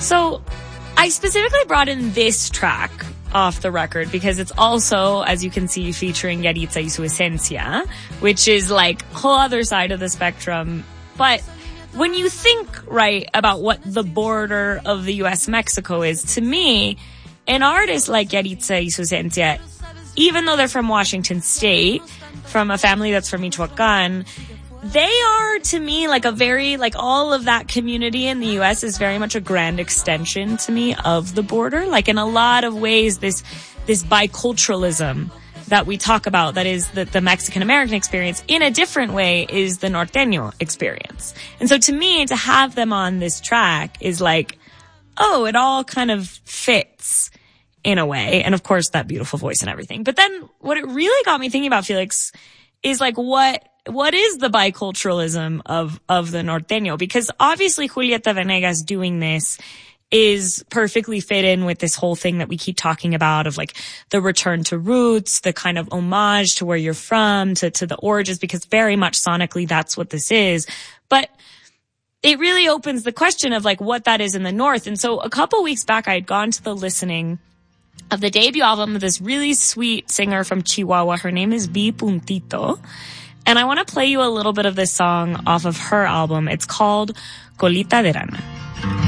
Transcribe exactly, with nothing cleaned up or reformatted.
So I specifically brought in this track off the record because it's also, as you can see, featuring Yahritza y su Esencia, which is like whole other side of the spectrum. But when you think, right, about what the border of the U S Mexico is, to me, an artist like Yahritza y su Esencia, even though they're from Washington State, from a family that's from Michoacan, they are, to me, like a very, like all of that community in the U S is very much a grand extension to me of the border. Like in a lot of ways, this, this biculturalism that we talk about, that is the, the Mexican-American experience, in a different way is the Norteño experience. And so to me, to have them on this track is like, oh, it all kind of fits in a way. And of course, that beautiful voice and everything. But then what it really got me thinking about, Felix, is like what, what is the biculturalism of, of the Norteño? Because obviously Julieta Venegas doing this is perfectly fit in with this whole thing that we keep talking about of like the return to roots, the kind of homage to where you're from, to, to the origins, because very much sonically that's what this is. But it really opens the question of like what that is in the North. And so a couple weeks back, I had gone to the listening of the debut album of this really sweet singer from Chihuahua. Her name is B. Puntito. And I want to play you a little bit of this song off of her album. It's called Colita de Rana.